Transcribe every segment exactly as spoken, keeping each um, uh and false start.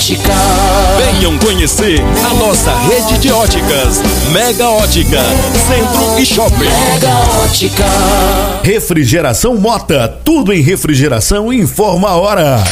Ótica. Venham conhecer a nossa rede de óticas Mega Ótica, Centro e Shopping. Mega Ótica. Refrigeração Mota, tudo em refrigeração. Informa a hora.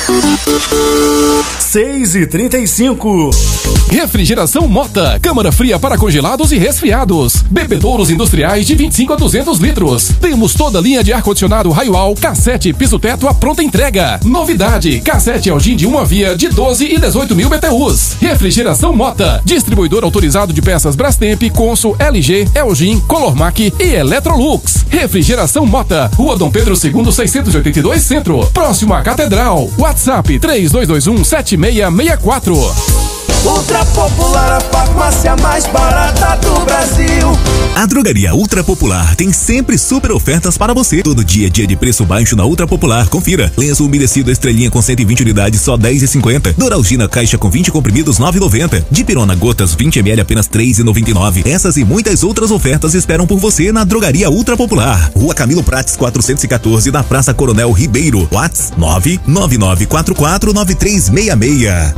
seis e trinta e cinco. Refrigeração Mota, câmara fria para congelados e resfriados. Bebedouros industriais de vinte e cinco a duzentos litros. Temos toda a linha de ar-condicionado Raioal, cassete, piso-teto à pronta entrega. Novidade, cassete Elgin de uma via de doze e dezoito mil B T Us. Refrigeração Mota, distribuidor autorizado de peças Brastemp, Consul, L G, Elgin, Colormac e Electrolux. Refrigeração Mota, Rua Dom Pedro segundo, seiscentos e oitenta e dois, Centro, próximo à Catedral. WhatsApp três dois dois um, sete seis seis quatro. Ultra Popular, a farmácia mais barata do Brasil. A Drogaria Ultra Popular tem sempre super ofertas para você. Todo dia é dia de preço baixo na Ultra Popular. Confira. Lenço umedecido Estrelinha com cento e vinte unidades, só dez reais e cinquenta. Doralgina caixa com vinte comprimidos, nove reais e noventa centavos. Dipirona gotas vinte mililitros, apenas três reais e noventa e nove centavos. Essas e muitas outras ofertas esperam por você na Drogaria Ultra Popular. Rua Camilo Prates quatrocentos e quatorze, na Praça Coronel Ribeiro. WhatsApp nove nove nove quatro quatro nove três seis seis.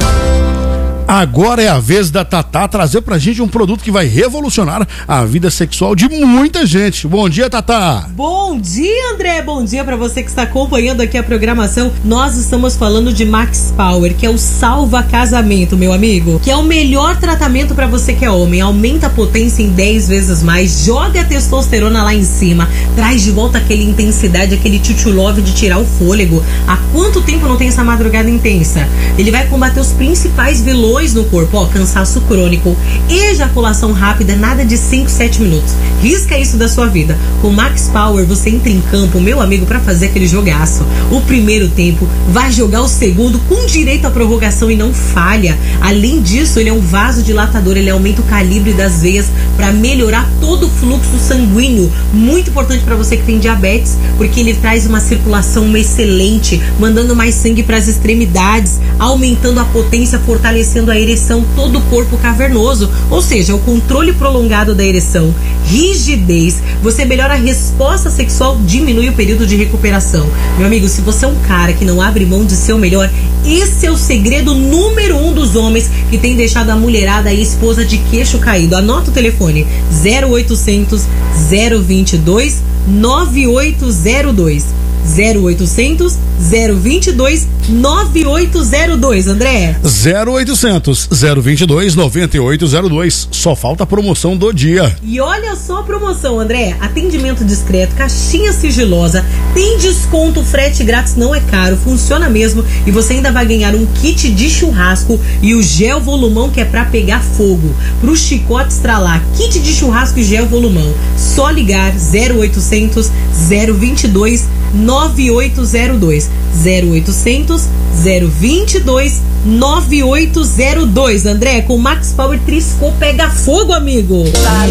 Agora é a vez da Tatá trazer pra gente um produto que vai revolucionar a vida sexual de muita gente. Bom dia, Tatá. Bom dia, André. Bom dia pra você que está acompanhando aqui a programação. Nós estamos falando de Max Power, que é o salva casamento, meu amigo, que é o melhor tratamento pra você que é homem. Aumenta a potência em dez vezes mais, joga a testosterona lá em cima, traz de volta aquela intensidade, aquele tchutchulove de tirar o fôlego. Há quanto tempo não tem essa madrugada intensa? Ele vai combater os principais vilões no corpo, ó, cansaço crônico, ejaculação rápida, nada de cinco, sete minutos. Risca isso da sua vida. Com Max Power você entra em campo, meu amigo, pra fazer aquele jogaço. O primeiro tempo, vai jogar o segundo com direito à prorrogação e não falha. Além disso, ele é um vasodilatador, ele aumenta o calibre das veias pra melhorar todo o fluxo sanguíneo. Muito importante pra você que tem diabetes, porque ele traz uma circulação excelente, mandando mais sangue pras extremidades, aumentando a potência, fortalecendo a ereção, todo o corpo cavernoso, ou seja, o controle prolongado da ereção, rigidez, você melhora a resposta sexual, diminui o período de recuperação. Meu amigo, se você é um cara que não abre mão de ser o melhor, esse é o segredo número um dos homens que tem deixado a mulherada e a esposa de queixo caído. Anota o telefone zero oitocentos, zero vinte e dois, nove oito zero dois. zero oitocentos, zero vinte e dois, nove oito zero dois, André. zero oitocentos, zero vinte e dois, nove oito zero dois. Só falta a promoção do dia. E olha só a promoção, André. Atendimento discreto, caixinha sigilosa, tem desconto, frete grátis, não é caro, funciona mesmo. E você ainda vai ganhar um kit de churrasco e o gel volumão, que é pra pegar fogo, pro chicote estralar. Kit de churrasco e gel volumão. Só ligar zero oitocentos, zero vinte e dois, nove oito zero dois. zero oitocentos, zero vinte e dois, nove oito zero dois. André, com Max Power triscou, pega fogo, amigo. Tá